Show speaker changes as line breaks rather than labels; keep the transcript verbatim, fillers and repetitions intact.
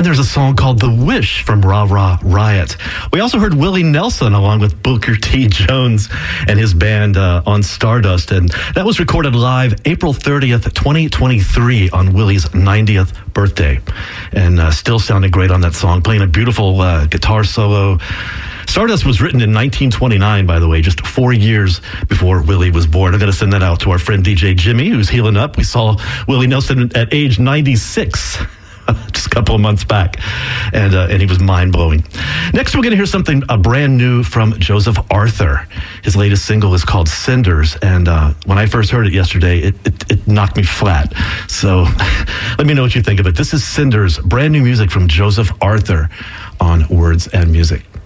there's a song called The Wish from Rah Rah Riot. We also heard Willie Nelson along with Booker T. Jones and his band uh, on Stardust. And that was recorded live April thirtieth, twenty twenty-three on Willie's ninetieth birthday. And uh, still sounded great on that song, playing a beautiful uh, guitar solo. Stardust was written in nineteen twenty-nine, by the way, just four years before Willie was born. I'm going to send that out to our friend D J Jimmy, who's healing up. We saw Willie Nelson at age ninety-six. Just a couple of months back, and uh, and he was mind-blowing. Next, we're going to hear something uh, brand new from Joseph Arthur. His latest single is called Cinders, and uh, when I first heard it yesterday, it, it, it knocked me flat. So let me know what you think of it. This is Cinders, brand new music from Joseph Arthur on Words and Music.